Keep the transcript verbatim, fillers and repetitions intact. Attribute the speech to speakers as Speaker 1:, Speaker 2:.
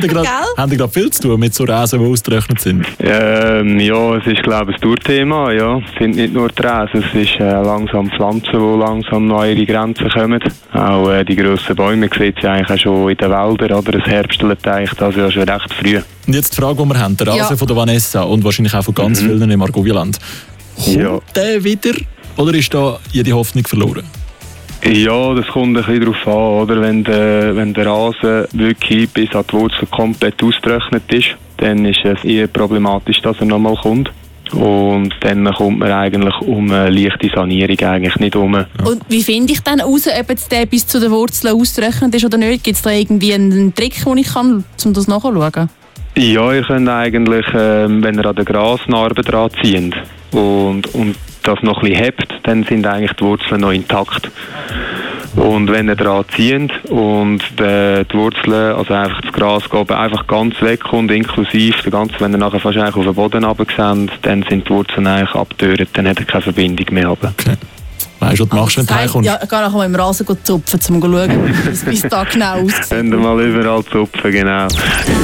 Speaker 1: Haben die gerade viel zu tun mit so Rasen, die ausgetrocknet sind?
Speaker 2: Ähm, ja, es ist, glaube ich, ein Tourthema. Ja. Es sind nicht nur die Rasen, es ist äh, langsam Pflanzen, die langsam noch an ihre Grenzen kommen. Auch äh, die grossen Bäume, man sieht sie eigentlich auch schon in den Wäldern. Oder? Das Herbstelt eigentlich das ja schon recht früh.
Speaker 1: Und jetzt die Frage, die wir haben, der Rasen ja. von der Vanessa und wahrscheinlich auch von ganz mhm. vielen im Argovia-Land. Kommt ja. der wieder oder ist da jede Hoffnung verloren?
Speaker 2: Ja, das kommt ein bisschen darauf an, oder? Wenn der, wenn der Rasen wirklich bis an die Wurzel komplett ausgetrocknet ist, dann ist es eher problematisch, dass er nochmal kommt. Und dann kommt man eigentlich um eine leichte Sanierung eigentlich nicht um.
Speaker 3: Und wie finde ich dann heraus, ob jetzt der bis zu den Wurzeln ausgetrocknet ist oder nicht? Gibt es da irgendwie einen Trick, den ich kann, um das nachzuschauen?
Speaker 2: Ja, ihr könnt eigentlich, ähm, wenn ihr an der Grasnarbe dran zieht und, und das noch ein bisschen hebt, dann sind eigentlich die Wurzeln noch intakt. Und wenn ihr dran zieht und die, die Wurzeln, also einfach das Gras geht einfach ganz weg und inklusive der ganze, wenn ihr nachher fast eigentlich auf den Boden runtergeht, dann sind die Wurzeln eigentlich abgetört, dann hat er keine Verbindung mehr. Okay.
Speaker 1: Weißt du, was du machst, wenn du heimkommst?
Speaker 3: Ja, ich gehe nachher mal im Rasen zupfen, um zu schauen, wie es da genau aussieht.
Speaker 2: Könnt ihr mal überall zupfen, genau.